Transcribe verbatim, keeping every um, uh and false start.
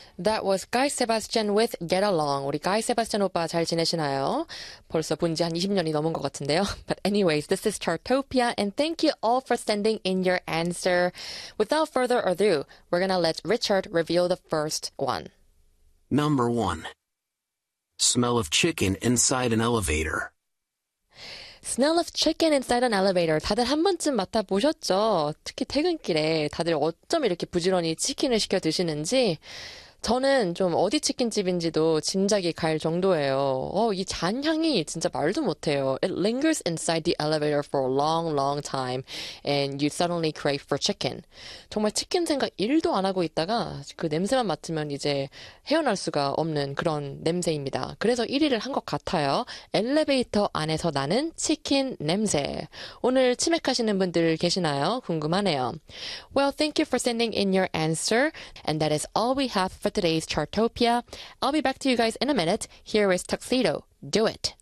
That was Guy Sebastian with Get Along. 우리 Guy Sebastian 오빠 잘 지내시나요? 벌써 본 지 한 이십 년이 넘은 것 같은데요. But anyways, this is Chartopia, and thank you all for sending in your answer. Without further ado, we're gonna let Richard reveal the first one. Number one. Smell of chicken inside an elevator. Smell of chicken inside an elevator. 다들 한 번쯤 맡아보셨죠? 특히 퇴근길에 다들 어쩜 이렇게 부지런히 치킨을 시켜 드시는지 저는 좀 어디 치킨집인지도 짐작이 갈 정도예요. 어, 이 잔향이 진짜 말도 못해요. It lingers inside the elevator for a long, long time and you suddenly crave for chicken. 정말 치킨 생각 일도 안 하고 있다가 그 냄새만 맡으면 이제 헤어날 수가 없는 그런 냄새입니다. 그래서 일 위를 한 것 같아요. 엘리베이터 안에서 나는 치킨 냄새. 오늘 치맥하시는 분들 계시나요? 궁금하네요. Well, thank you for sending in your answer. And that is all we have for today's Chartopia. I'll be back to you guys in a minute. Here is Tuxedo. Do it.